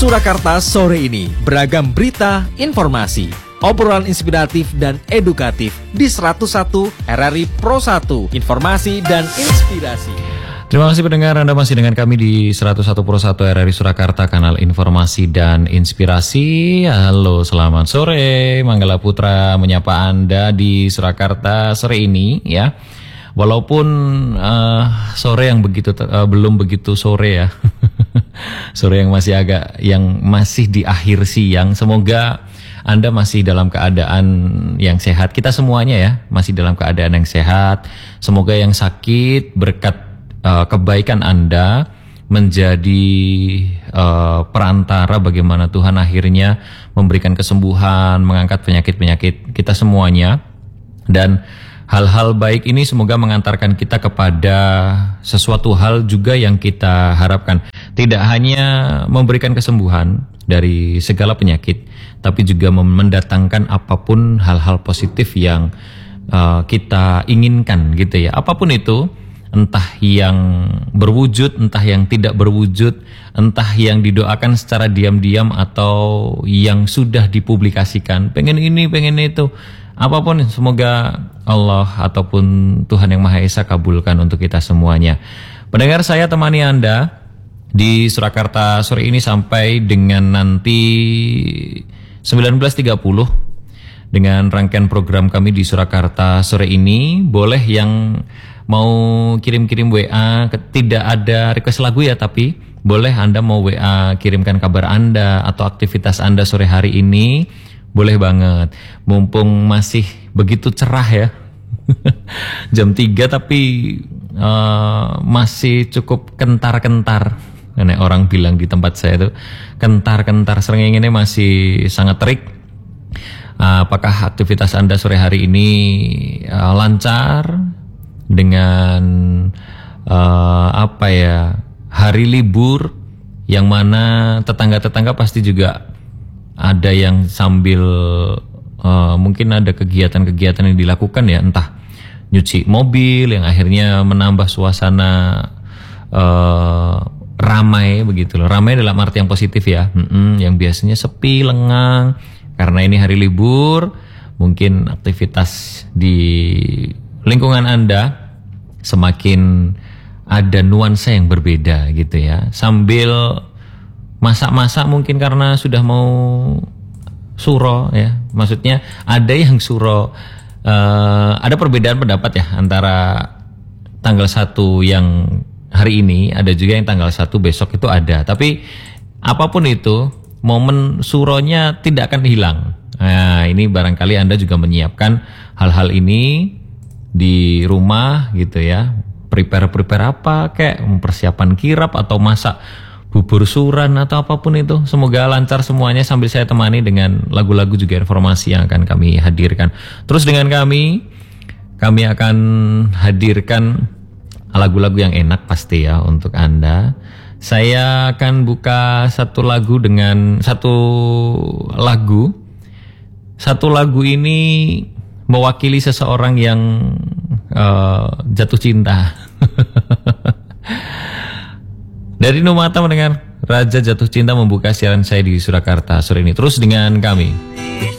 Surakarta sore ini beragam berita, informasi, obrolan inspiratif dan edukatif di 101 RRI Pro 1, informasi dan inspirasi. Terima kasih pendengar, Anda masih dengan kami di 101 Pro 1 RRI Surakarta, kanal informasi dan inspirasi. Halo, selamat sore. Manggala Putra menyapa Anda di Surakarta sore ini ya. Walaupun sore yang belum begitu sore ya. Sore yang masih di akhir siang. Semoga Anda masih dalam keadaan yang sehat. Kita semuanya ya masih dalam keadaan yang sehat. Semoga yang sakit berkat kebaikan Anda menjadi perantara bagaimana Tuhan akhirnya memberikan kesembuhan, mengangkat penyakit-penyakit kita semuanya. Dan hal-hal baik ini semoga mengantarkan kita kepada sesuatu hal juga yang kita harapkan. Tidak hanya memberikan kesembuhan dari segala penyakit, tapi juga mendatangkan apapun hal-hal positif yang kita inginkan gitu ya. Apapun itu, entah yang berwujud, entah yang tidak berwujud, entah yang didoakan secara diam-diam atau yang sudah dipublikasikan. Pengen ini, pengen itu. Apapun, semoga Allah ataupun Tuhan Yang Maha Esa kabulkan untuk kita semuanya. Pendengar, saya temani Anda di Surakarta sore ini sampai dengan nanti 19.30 dengan rangkaian program kami di Surakarta sore ini. Boleh yang mau kirim-kirim WA, tidak ada request lagu ya, tapi boleh Anda mau WA kirimkan kabar Anda atau aktivitas Anda sore hari ini. Boleh banget, mumpung masih begitu cerah ya. Jam 3 tapi masih cukup kentar-kentar. Karena orang bilang di tempat saya itu kentar-kentar, serenginginnya masih sangat terik. Apakah aktivitas Anda sore hari ini lancar dengan hari libur yang mana tetangga-tetangga pasti juga ada yang sambil mungkin ada kegiatan-kegiatan yang dilakukan ya, entah nyuci mobil yang akhirnya menambah suasana ramai begitu loh. Ramai dalam arti yang positif ya, yang biasanya sepi, lengang karena ini hari libur. Mungkin aktivitas di lingkungan Anda semakin ada nuansa yang berbeda gitu ya. Sambil masak-masak mungkin karena sudah mau suro ya. Maksudnya ada yang suro, ada perbedaan pendapat ya antara tanggal 1 yang hari ini, ada juga yang tanggal 1 besok itu ada. Tapi apapun itu, momen suronya tidak akan hilang. Nah, ini barangkali Anda juga menyiapkan hal-hal ini di rumah gitu ya. Prepare apa kayak mempersiapkan kirap atau masak bubur suran atau apapun itu. Semoga lancar semuanya sambil saya temani dengan lagu-lagu juga informasi yang akan kami hadirkan. Terus dengan kami akan hadirkan lagu-lagu yang enak pasti ya untuk Anda. Saya akan buka satu lagu dengan satu lagu ini mewakili seseorang yang jatuh cinta. Dari Numata mendengar Raja Jatuh Cinta membuka siaran saya di Surakarta sore ini. Terus dengan kami.